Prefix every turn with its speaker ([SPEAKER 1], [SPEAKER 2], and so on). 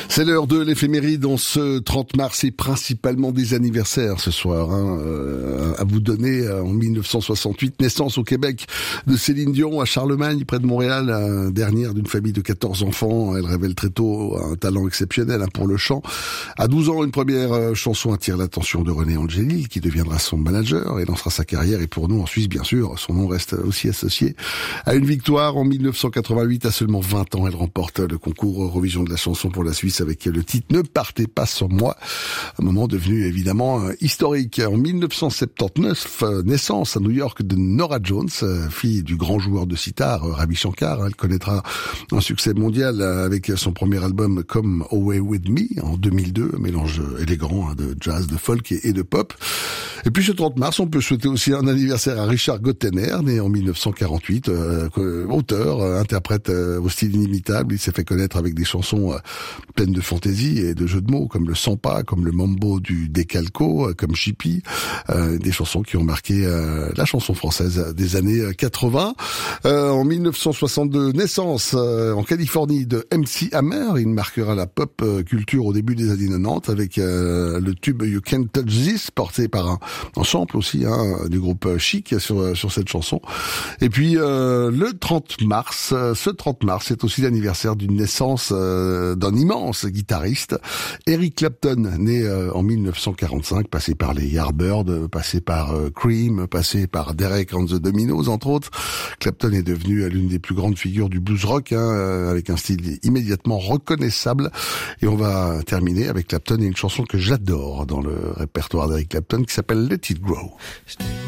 [SPEAKER 1] C'est l'heure de l'éphéméride en ce 30 mars et principalement des anniversaires ce soir. À vous donner en 1968, naissance au Québec de Céline Dion à Charlemagne, près de Montréal, dernière d'une famille de 14 enfants. Elle révèle très tôt un talent exceptionnel pour le chant. À 12 ans, une première chanson attire l'attention de René Angélil, qui deviendra son manager et lancera sa carrière. Et pour nous, en Suisse, bien sûr, son nom reste aussi associé à une victoire en 1988. À seulement 20 ans, elle remporte le concours Eurovision de la chanson pour la Suisse avec le titre « Ne partez pas sans moi ». Un moment devenu évidemment historique. En 1979, naissance à New York de Norah Jones, fille du grand joueur de sitar Ravi Shankar. Elle connaîtra un succès mondial avec son premier album Come Away With Me en 2002, un mélange élégant de jazz, de folk et de pop. Et puis ce 30 mars, on peut souhaiter aussi un anniversaire à Richard Gottener, né en 1948, auteur, interprète au style inimitable. Il s'est fait connaître avec des chansons pleines de fantaisie et de jeux de mots, comme le Sampa, comme le Mambo du Décalco, comme Chippy, des chansons qui ont marqué la chanson française des années 80. En 1962, naissance en Californie de MC Hammer. Il marquera la pop culture au début des années 90 avec le tube You Can't Touch This, porté par un sample aussi du groupe Chic sur cette chanson. Et puis le 30 mars, ce 30 mars, c'est aussi l'anniversaire d'une naissance d'un immense guitariste, Eric Clapton, né en 1945, passé par les Yardbirds, passé par Cream, passé par Derek and the Dominos, entre autres. Clapton est devenu l'une des plus grandes figures du blues rock, avec un style immédiatement reconnaissable. Et on va terminer avec Clapton et une chanson que j'adore dans le répertoire d'Eric Clapton qui s'appelle Let It Grow.